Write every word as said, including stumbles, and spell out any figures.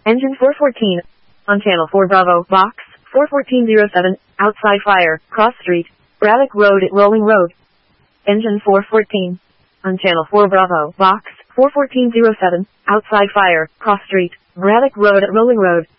Engine four fourteen. On Channel four Bravo, Box four fourteen oh seven, outside fire, cross street, Braddock Road at Rolling Road. Engine four fourteen. On Channel four Bravo, Box four fourteen oh seven, outside fire, cross street, Braddock Road at Rolling Road.